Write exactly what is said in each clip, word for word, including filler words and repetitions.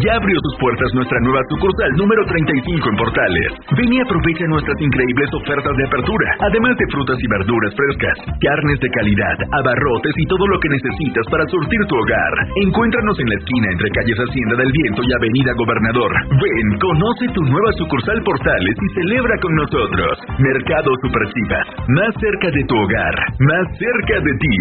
Ya abrió sus puertas nuestra nueva sucursal número treinta y cinco en Portales. Ven y aprovecha nuestras increíbles ofertas de apertura, además de frutas y verduras frescas, carnes de calidad, abarrotes y todo lo que necesitas para surtir tu hogar. Encuéntranos en la esquina entre calles Hacienda del Viento y Avenida Gobernador. Ven, conoce tu nueva sucursal Portales y celebra con nosotros. Mercado Superchivas, más cerca de tu hogar, más cerca de ti.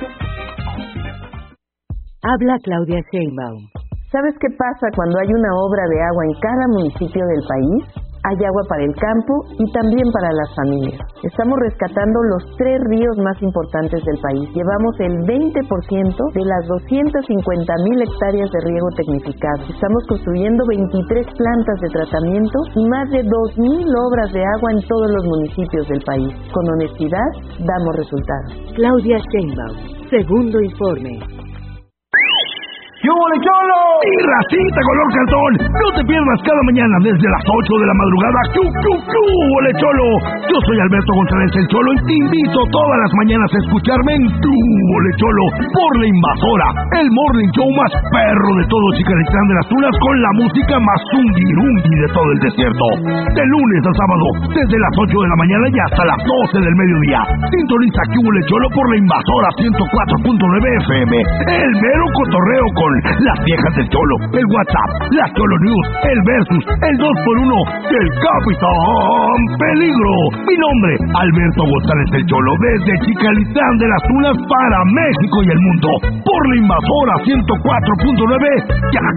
Habla Claudia Sheinbaum. ¿Sabes qué pasa cuando hay una obra de agua en cada municipio del país? Hay agua para el campo y también para las familias. Estamos rescatando los tres ríos más importantes del país. Llevamos el veinte por ciento de las doscientas cincuenta mil hectáreas de riego tecnificado. Estamos construyendo veintitrés plantas de tratamiento y más de dos mil obras de agua en todos los municipios del país. Con honestidad, damos resultados. Claudia Sheinbaum, segundo informe. ¡Yo, ole, cholo! ¡Y racita color cartón! No te pierdas cada mañana desde las ocho de la madrugada. ¡Q, Q, Q, ole, cholo! Yo soy Alberto González el Cholo y te invito todas las mañanas a escucharme en Tu, ole, cholo, por La Invasora, el morning show más perro de todo Chicalistán de las Tunas, con la música más zungirungi de todo el desierto. De lunes a sábado, desde las ocho de la mañana y hasta las doce del mediodía. Sintoniza Q, ole, cholo, por La Invasora ciento cuatro punto nueve F M. El mero cotorreo con las viejas del Cholo, el WhatsApp, las Cholo News, el Versus, el dos por uno del Capitán Peligro. Mi nombre, Alberto González el Cholo, desde Chicalistán de las Tunas para México y el mundo, por La Invasora ciento cuatro punto nueve. Ya